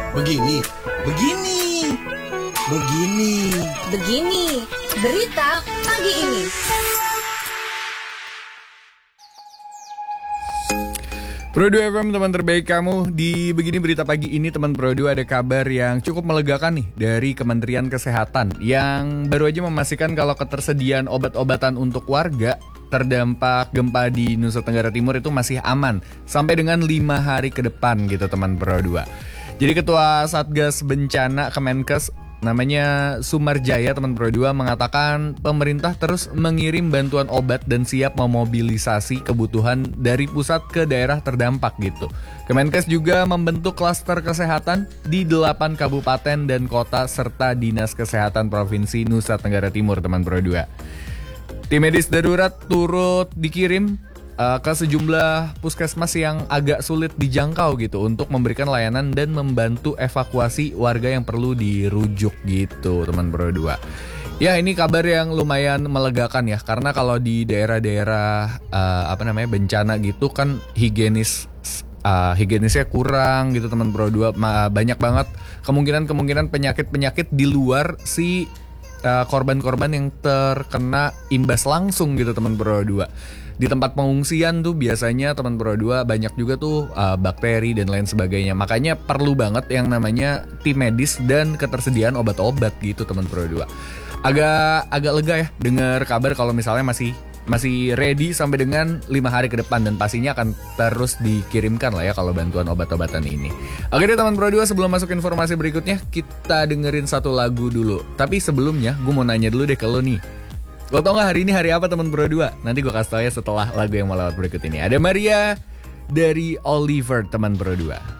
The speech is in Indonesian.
Begini, begini, begini. Begini, berita pagi ini. Pro2 FM, teman terbaik kamu. Di Begini Berita Pagi ini, teman Pro2, ada kabar yang cukup melegakan nih dari Kementerian Kesehatan yang baru aja memastikan kalau ketersediaan obat-obatan untuk warga terdampak gempa di Nusa Tenggara Timur itu masih aman sampai dengan 5 hari ke depan gitu, teman Pro2. Jadi Ketua Satgas Bencana Kemenkes namanya Sumarjaya, teman Pro2, mengatakan pemerintah terus mengirim bantuan obat dan siap memobilisasi kebutuhan dari pusat ke daerah terdampak gitu. Kemenkes juga membentuk klaster kesehatan di 8 kabupaten dan kota serta Dinas Kesehatan Provinsi Nusa Tenggara Timur, teman Pro2. Tim medis darurat turut dikirim ke sejumlah puskesmas yang agak sulit dijangkau gitu untuk memberikan layanan dan membantu evakuasi warga yang perlu dirujuk gitu, teman Pro2. Ya, ini kabar yang lumayan melegakan ya, karena kalau di daerah-daerah bencana gitu kan higienisnya kurang gitu, teman Pro2. Banyak banget kemungkinan penyakit-penyakit di luar si korban-korban yang terkena imbas langsung gitu, teman Pro2. Di tempat pengungsian tuh biasanya, teman Pro2, banyak juga tuh bakteri dan lain sebagainya. Makanya perlu banget yang namanya tim medis dan ketersediaan obat-obat gitu, teman Pro2. Agak lega ya dengar kabar kalau misalnya masih ready sampai dengan 5 hari ke depan, dan pastinya akan terus dikirimkan lah ya kalau bantuan obat-obatan ini. Oke deh, teman Pro2, sebelum masuk informasi berikutnya, kita dengerin satu lagu dulu. Tapi sebelumnya gue mau nanya dulu deh ke lo nih. Lo tau gak hari ini hari apa, teman Pro2? Nanti gue kasih tau ya setelah lagu yang mau lewat berikut ini. Ada Maria dari Oliver, teman Pro2.